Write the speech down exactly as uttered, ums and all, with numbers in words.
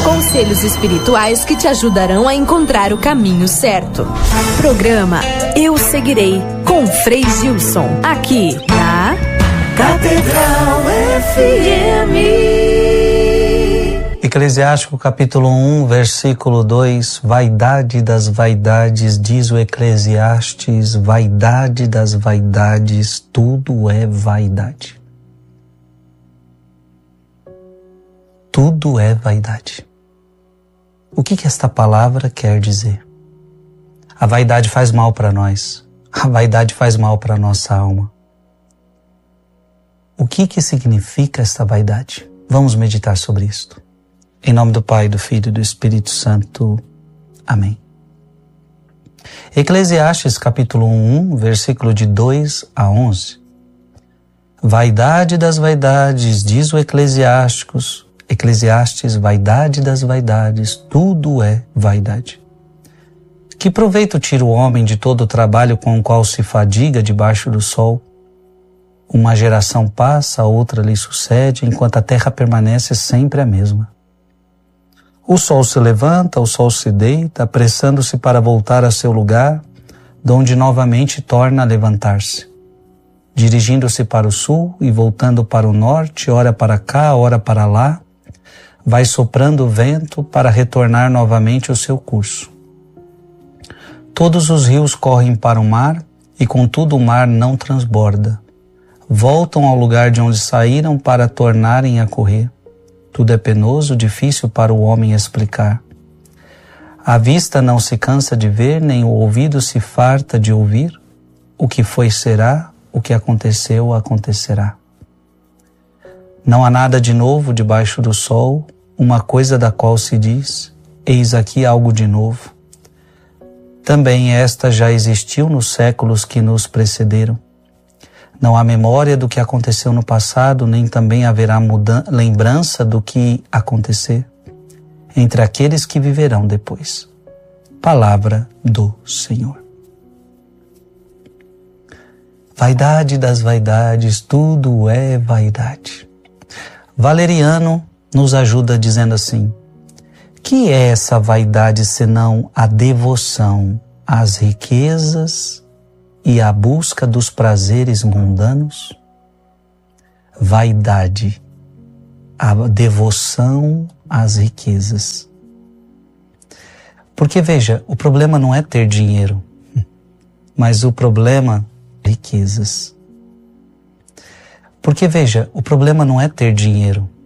Conselhos espirituais que te ajudarão a encontrar o caminho certo. Programa Eu Seguirei, com Frei Gilson, aqui na Catedral F M. Eclesiástico capítulo um, versículo dois, vaidade das vaidades, diz o Eclesiastes, vaidade das vaidades, tudo é vaidade. Tudo é vaidade. O que que esta palavra quer dizer? A vaidade faz mal para nós. A vaidade faz mal para a nossa alma. O que que significa esta vaidade? Vamos meditar sobre isto. Em nome do Pai, do Filho e do Espírito Santo. Amém. Eclesiastes capítulo um, versículo de dois a onze. Vaidade das vaidades, diz o Eclesiásticos, Eclesiastes, vaidade das vaidades, tudo é vaidade. Que proveito tira o homem de todo o trabalho com o qual se fadiga debaixo do sol? Uma geração passa, a outra lhe sucede, enquanto a terra permanece sempre a mesma. O sol se levanta, o sol se deita, apressando-se para voltar a seu lugar, donde novamente torna a levantar-se. Dirigindo-se para o sul e voltando para o norte, ora para cá, ora para lá, vai soprando o vento para retornar novamente ao seu curso. Todos os rios correm para o mar, e contudo o mar não transborda. Voltam ao lugar de onde saíram para tornarem a correr. Tudo é penoso, difícil para o homem explicar. A vista não se cansa de ver, nem o ouvido se farta de ouvir. O que foi será, o que aconteceu acontecerá. Não há nada de novo debaixo do sol, uma coisa da qual se diz, eis aqui algo de novo. Também esta já existiu nos séculos que nos precederam. Não há memória do que aconteceu no passado, nem também haverá mudan- lembrança do que acontecer entre aqueles que viverão depois. Palavra do Senhor. Vaidade das vaidades, tudo é vaidade. Valeriano nos ajuda dizendo assim: que é essa vaidade senão a devoção às riquezas e a busca dos prazeres mundanos? Vaidade, a devoção às riquezas. Porque veja, o problema não é ter dinheiro, mas o problema é riquezas. Porque veja, o problema não é ter dinheiro,